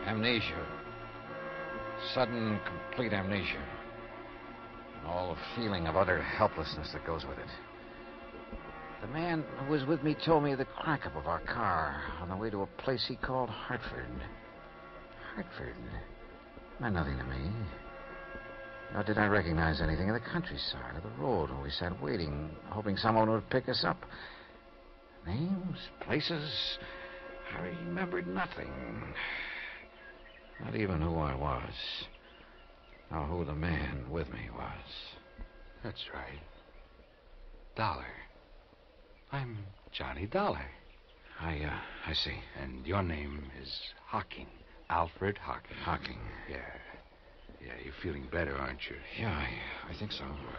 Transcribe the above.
Amnesia. Sudden, complete amnesia. And all the feeling of utter helplessness that goes with it. The man who was with me told me the crack up of our car on the way to a place he called Hartford. Hartford meant nothing to me. Nor did I recognize anything in the countryside or the road where we sat waiting, hoping someone would pick us up. Names, places, I remembered nothing. Not even who I was, or who the man with me was. That's right. Dollar. I'm Johnny Dollar. I see. And your name is Hocking. Alfred Hocking. Hocking. Yeah. Yeah, you're feeling better, aren't you? Yeah, I think so.